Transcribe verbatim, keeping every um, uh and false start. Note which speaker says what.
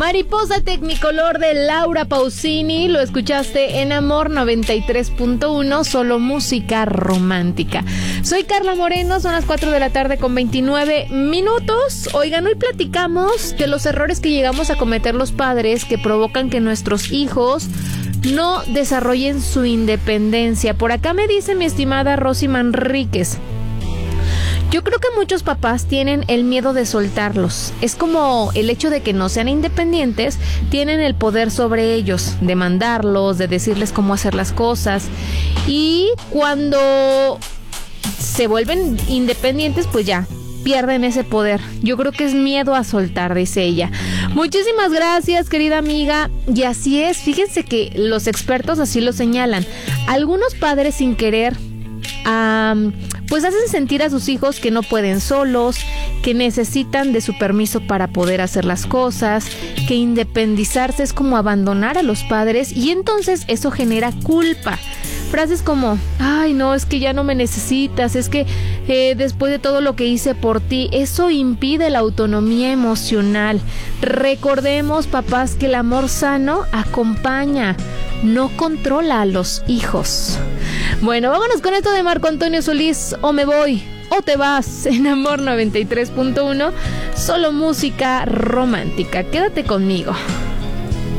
Speaker 1: Mariposa Tecnicolor de Laura Pausini, lo escuchaste en Amor noventa y tres punto uno, solo música romántica. Soy Carla Moreno, son las cuatro de la tarde con veintinueve minutos. Oigan, hoy platicamos de los errores que llegamos a cometer los padres que provocan que nuestros hijos no desarrollen su independencia. Por acá me dice mi estimada Rosy Manríquez: yo creo que muchos papás tienen el miedo de soltarlos. Es como el hecho de que no sean independientes, tienen el poder sobre ellos, de mandarlos, de decirles cómo hacer las cosas. Y cuando se vuelven independientes, pues ya, pierden ese poder. Yo creo que es miedo a soltar, dice ella. Muchísimas gracias, querida amiga. Y así es, fíjense que los expertos así lo señalan. Algunos padres sin querer Um, pues hacen sentir a sus hijos que no pueden solos, que necesitan de su permiso para poder hacer las cosas, que independizarse es como abandonar a los padres, y entonces eso genera culpa. Frases como: ay, no, es que ya no me necesitas, es que eh, después de todo lo que hice por ti, eso impide la autonomía emocional. Recordemos, papás, que el amor sano acompaña, no controla a los hijos. Bueno, vámonos con esto de Marco Antonio Solís, O me voy o te vas, en Amor noventa y tres punto uno, solo música romántica. Quédate conmigo.